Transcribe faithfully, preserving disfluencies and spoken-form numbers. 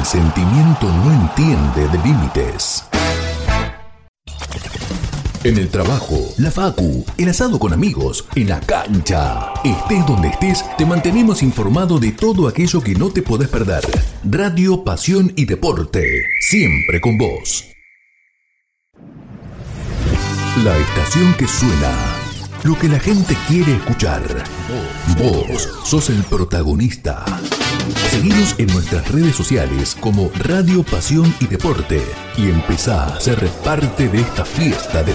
El sentimiento no entiende de límites. En el trabajo, la facu, el asado con amigos, en la cancha. Estés donde estés, te mantenemos informado de todo aquello que no te podés perder. Radio, pasión y deporte, siempre con vos. La estación que suena, lo que la gente quiere escuchar. Vos sos el protagonista. Seguinos en nuestras redes sociales como Radio, Pasión y Deporte y empezá a ser parte de esta fiesta de